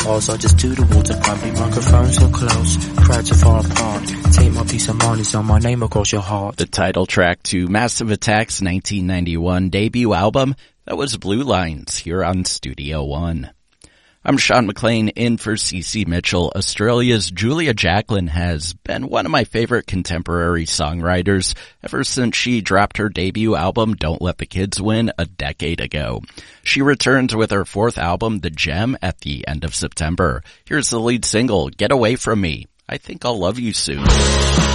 Also just to the water pump, the microphones so close, crowds so far apart. Take my piece of money, so my name across your heart. The title track to Massive Attack's 1991 debut album, that was Blue Lines, here on Studio One. I'm Sean McLean in for CeCe Mitchell. Australia's Julia Jacklin has been one of my favorite contemporary songwriters ever since she dropped her debut album, Don't Let the Kids Win, a decade ago. She returns with her fourth album, The Gem, at the end of September. Here's the lead single, Get Away From Me. I Think I'll Love You Soon.